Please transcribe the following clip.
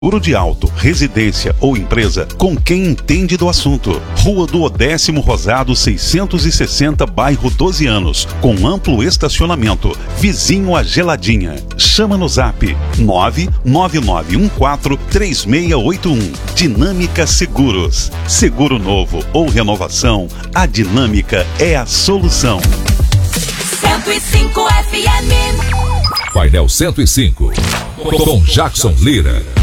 Seguro de auto, residência ou empresa com quem entende do assunto. Rua do Odécimo Rosado 660, bairro 12 Anos, com amplo estacionamento, vizinho à Geladinha. Chama no zap 999143681. Dinâmica Seguros. Seguro novo ou renovação, a Dinâmica é a solução. 105 FM. Painel 105, com Jackson Lira.